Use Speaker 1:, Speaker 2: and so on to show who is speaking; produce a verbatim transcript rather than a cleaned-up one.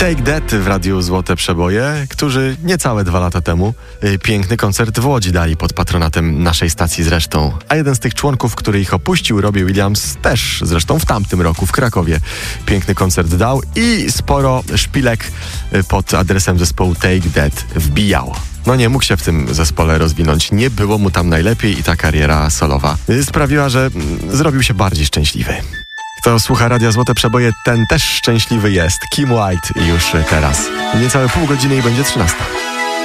Speaker 1: Take That w Radiu Złote Przeboje, którzy niecałe dwa lata temu y, piękny koncert w Łodzi dali pod patronatem naszej stacji zresztą. A jeden z tych członków, który ich opuścił, Robbie Williams, też zresztą w tamtym roku w Krakowie piękny koncert dał i sporo szpilek y, pod adresem zespołu Take That wbijał. No nie mógł się w tym zespole rozwinąć, nie było mu tam najlepiej i ta kariera solowa y, sprawiła, że y, zrobił się bardziej szczęśliwy. Kto słucha Radia Złote Przeboje, ten też szczęśliwy jest. Kim White już teraz. Niecałe pół godziny i będzie trzynasta.